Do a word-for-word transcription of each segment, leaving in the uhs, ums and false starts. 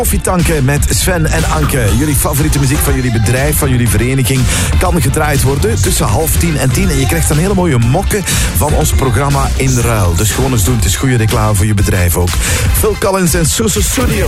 Koffietanken met Sven en Anke. Jullie favoriete muziek van jullie bedrijf, van jullie vereniging, kan gedraaid worden tussen half tien en tien. En je krijgt dan hele mooie mokken van ons programma in ruil. Dus gewoon eens doen, het is goede reclame voor je bedrijf ook. Phil Collins en Suso Studio.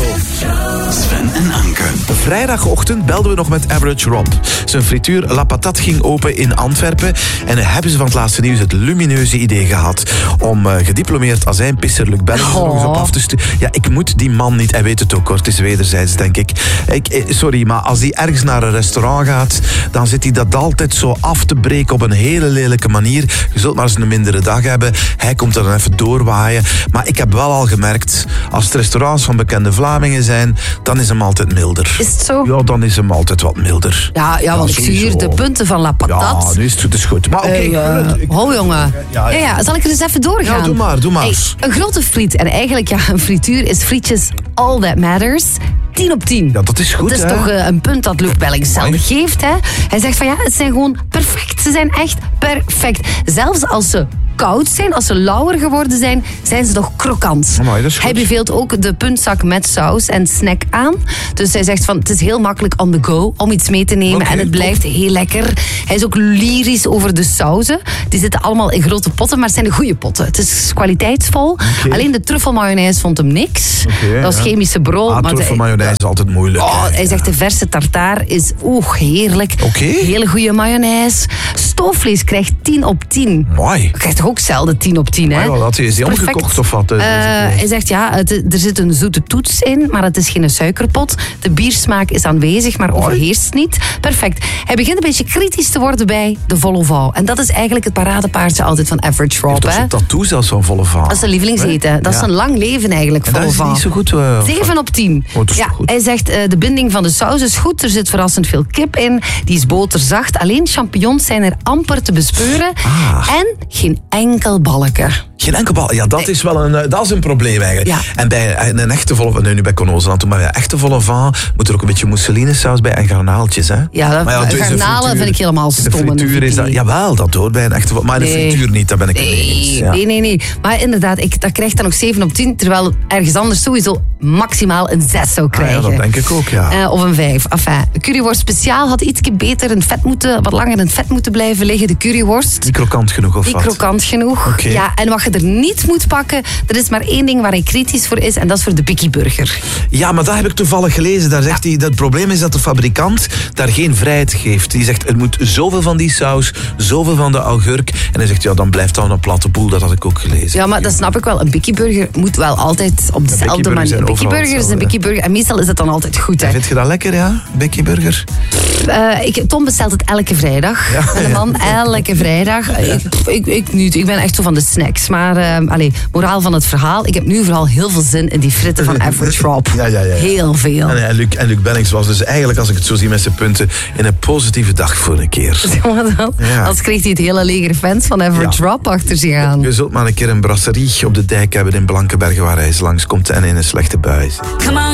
Sven en Anke. Vrijdagochtend belden we nog met Average Rob. Zijn frituur La Patate ging open in Antwerpen. En hebben ze van het laatste nieuws het lumineuze idee gehad om uh, gediplomeerd azijnpisser Luc Bellings er nog eens op af te sturen. Ja, ik moet die man niet, hij weet het ook hoor, het is wederzijds denk ik. ik. Sorry, maar als hij ergens naar een restaurant gaat, dan zit hij dat altijd zo af te breken op een hele lelijke manier. Je zult maar eens een mindere dag hebben. Hij komt er dan even doorwaaien. Maar ik heb wel al gemerkt, als het restaurants van bekende Vlamingen zijn, dan is hem altijd milder. Is het zo? Ja, dan is hem altijd wat milder. Ja, ja want ja, ik zie hier de punten van La Patate. Ja, nu is het, het is goed. Maar oké. Okay, hey, uh, ho jongen. Ja, ja. Ja, ja, zal ik er eens even doorgaan? Ja, doe maar, doe maar. Hey, een grote friet. En eigenlijk, ja, een frituur is frietjes all that matters. tien op tien. Ja, dat is goed, Dat is hè? toch uh, een punt dat Luc Bellings zelf geeft, hè? Hij zegt van ja, het zijn gewoon perfect. Ze zijn echt perfect. Zelfs als ze koud zijn, als ze lauwer geworden zijn, zijn ze nog krokant. Amai, hij beveelt ook de puntzak met saus en snack aan. Dus hij zegt van, het is heel makkelijk on the go om iets mee te nemen. Okay, en het blijft top. Heel lekker. Hij is ook lyrisch over de sauzen. Die zitten allemaal in grote potten, maar het zijn de goede potten. Het is kwaliteitsvol. Okay. Alleen de truffelmayonaise vond hem niks. Okay, dat is ja. chemische brol. Ah, truffelmayonaise is altijd moeilijk. Oh, hij zegt de verse tartaar is oeh, heerlijk. Okay. Hele goede mayonaise. Stoofvlees krijgt tien op tien. Mooi. Krijgt ook zelden tien op tien, hè? Maar ja, is die omgekocht of wat? Uh, hij zegt ja, het, er zit een zoete toets in, maar het is geen suikerpot. De biersmaak is aanwezig, maar Mooi. overheerst niet. Perfect. Hij begint een beetje kritisch te worden bij de volle vouw. En dat is eigenlijk het paradepaardje altijd van Average Rob. Dat is een tattoo zelfs van volle vouw. Dat is zijn lievelingseten. Dat ja. is een lang leven eigenlijk, volle vouw. Dat is niet zo goed. Uh, zeven op tien. Oh, ja, goed. Hij zegt uh, de binding van de saus is goed. Er zit verrassend veel kip in. Die is boterzacht. Alleen champignons zijn er amper te bespeuren. Ah. En geen enkel balken. Geen enkel bal. Ja, dat nee. is wel een, dat is een probleem eigenlijk. Ja. En bij een echte volle, nee, nu bij Connoze, maar bij een echte volle vin moet er ook een beetje mousseline-saus bij en garnaaltjes, hè? Ja, maar ja, garnalen vind ik helemaal stom. De frituur is dat, jawel, dat hoort bij een echte volle, maar nee. de frituur niet, dat ben ik nee. mee eens. Ja. Nee, nee, nee. Maar inderdaad, ik, dat krijgt dan ook zeven op tien, terwijl ergens anders sowieso maximaal een zes zou krijgen. Ah, ja, dat denk ik ook, ja. Uh, of een vijf. Enfin, curryworst speciaal had iets beter in het vet moeten, wat langer in het vet moeten blijven liggen, de curryworst. Niet krokant genoeg of Niet wat? krokant genoeg. Okay. Ja, en wat je er niet moet pakken, er is maar één ding waar hij kritisch voor is en dat is voor de Picky Burger. Ja, maar dat heb ik toevallig gelezen. Daar zegt ja. hij, dat het probleem is dat de fabrikant daar geen vrijheid geeft. Die zegt, er moet zoveel van die saus, zoveel van de augurk. En hij zegt, ja, dan blijft dat een platte boel. Dat had ik ook gelezen. Ja, maar dat snap ik wel. Een Picky Burger moet wel altijd op dezelfde manier. Een Picky Burger is een Picky Burger. En meestal is het dan altijd goed, hè. Vind je dat lekker, ja? Picky Burger? Uh, ik, Tom bestelt het elke vrijdag. Ja, met een man, ja. elke vrijdag. Ja. Ik, ik, ik niet. Ik ben echt zo van de snacks. Maar, uh, allez, moraal van het verhaal. Ik heb nu vooral heel veel zin in die fritten van Average Rob. Ja, ja, ja, ja. Heel veel. En, en, Luc, en Luc Bellings was dus eigenlijk, als ik het zo zie met zijn punten, in een positieve dag voor een keer. Ja. Als kreeg hij het hele leger fans van Average ja. Rob achter zich aan. Je zult maar een keer een brasserie op de dijk hebben in Blankenbergen waar hij eens langskomt en in een slechte bui.